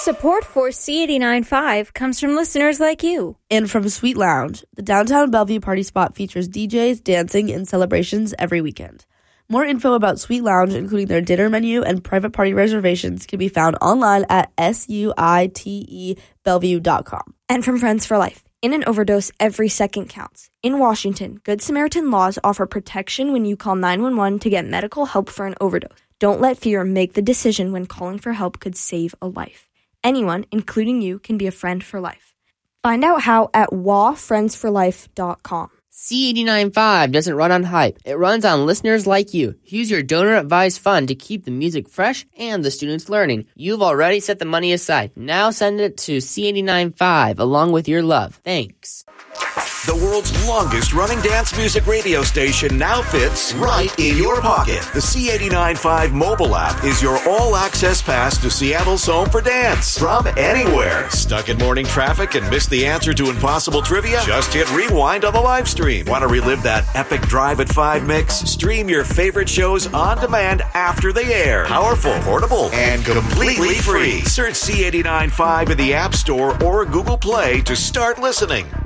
Support for C89.5 comes from listeners like you. And from Sweet Lounge, the downtown Bellevue party spot features DJs, dancing, and celebrations every weekend. More info about Sweet Lounge, including their dinner menu and private party reservations, can be found online at suitebellevue.com. And from Friends for Life. In an overdose, every second counts. In Washington, Good Samaritan laws offer protection when you call 911 to get medical help for an overdose. Don't let fear make the decision when calling for help could save a life. Anyone, including you, can be a friend for life. Find out how at wafriendsforlife.com. C89.5 doesn't run on hype. It runs on listeners like you. Use your donor-advised fund to keep the music fresh and the students learning. You've already set the money aside. Now send it to C89.5 along with your love. Thanks. The world's longest-running dance music radio station now fits right in your pocket. The C89.5 mobile app is your all-access pass to Seattle's home for dance. From anywhere. Stuck in morning traffic and missed the answer to impossible trivia? Just hit rewind on the live stream. Want to relive that epic Drive at 5 mix? Stream your favorite shows on demand after they air. Powerful, portable, and completely free. Search C89.5 in the App Store or Google Play to start listening.